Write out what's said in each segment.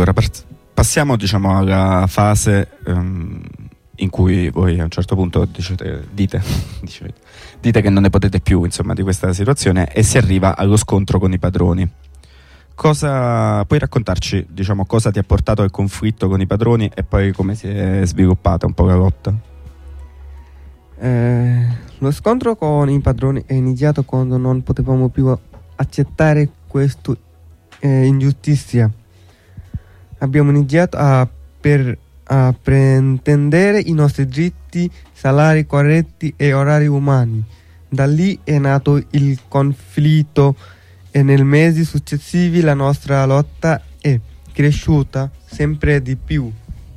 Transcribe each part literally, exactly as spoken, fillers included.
Allora, part- passiamo diciamo alla fase um, in cui voi a un certo punto dicete, dite, dicete, dite che non ne potete più, insomma, di questa situazione, e si arriva allo scontro con i padroni. Cosa puoi raccontarci, diciamo, cosa ti ha portato al conflitto con i padroni e poi come si è sviluppata un po' la lotta? Eh, lo scontro con i padroni è iniziato quando non potevamo più accettare questa eh, ingiustizia. Abbiamo iniziato a, per, a pretendere i nostri diritti, salari corretti e orari umani. Da lì è nato il conflitto e nei mesi successivi la nostra lotta è cresciuta sempre di più.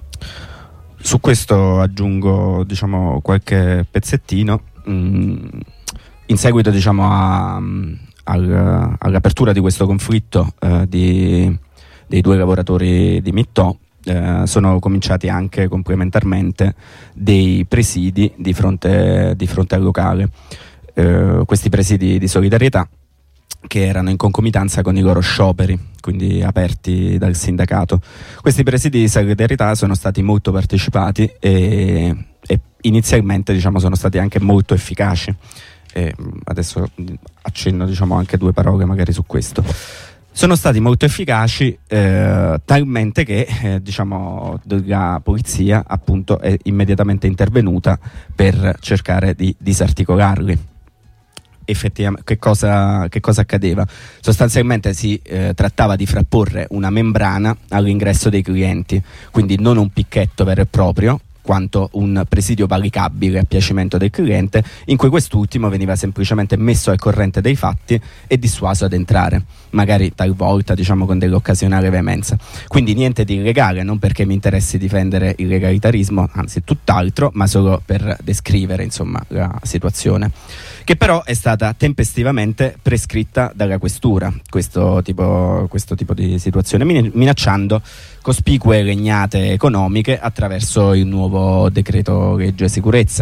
Su questo aggiungo, diciamo, qualche pezzettino. Mm, in seguito, diciamo, a, al, all'apertura di questo conflitto eh, di, dei due lavoratori di Mittò, eh, sono cominciati anche complementarmente dei presidi di fronte, di fronte al locale. Eh, questi presidi di solidarietà che erano in concomitanza con i loro scioperi, quindi aperti dal sindacato. Questi presidi di solidarietà sono stati molto partecipati e, e inizialmente, diciamo, sono stati anche molto efficaci. E adesso accenno, diciamo, anche due parole magari su questo. Sono stati molto efficaci, eh, talmente che eh, diciamo, la polizia appunto è immediatamente intervenuta per cercare di disarticolarli. Effettivamente che cosa, che cosa accadeva? Sostanzialmente si eh, trattava di frapporre una membrana all'ingresso dei clienti, quindi non un picchetto vero e proprio, quanto un presidio valicabile a piacimento del cliente, in cui quest'ultimo veniva semplicemente messo al corrente dei fatti e dissuaso ad entrare, magari talvolta, diciamo, con dell'occasionale veemenza. Quindi niente di illegale, non perché mi interessi difendere il legalitarismo, anzi tutt'altro, ma solo per descrivere, insomma, la situazione, che però è stata tempestivamente prescritta dalla questura, questo tipo, questo tipo di situazione, minacciando cospicue legnate economiche attraverso il nuovo decreto legge sicurezza.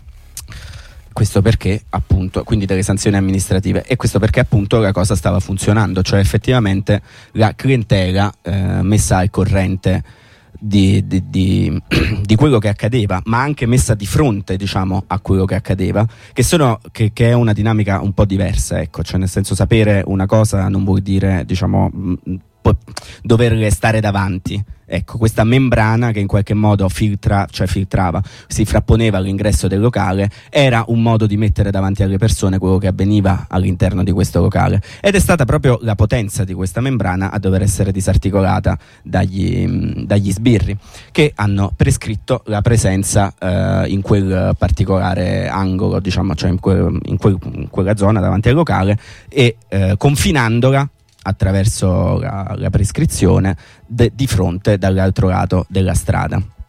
Questo perché appunto, quindi delle sanzioni amministrative, e questo perché appunto la cosa stava funzionando, cioè effettivamente la clientela eh, messa al corrente Di, di, di, di quello che accadeva, ma anche messa di fronte, diciamo, a quello che accadeva, che sono che, che è una dinamica un po' diversa, ecco, cioè nel senso, sapere una cosa non vuol dire, diciamo, po- doverle stare davanti. Ecco, questa membrana che in qualche modo filtra, cioè filtrava, si frapponeva all'ingresso del locale, era un modo di mettere davanti alle persone quello che avveniva all'interno di questo locale, ed è stata proprio la potenza di questa membrana a dover essere disarticolata dagli, dagli sbirri, che hanno prescritto la presenza eh, in quel particolare angolo, diciamo, cioè in, quel, in, quel, in quella zona davanti al locale, e eh, confinandola attraverso la, la prescrizione de, di fronte dall'altro lato della strada.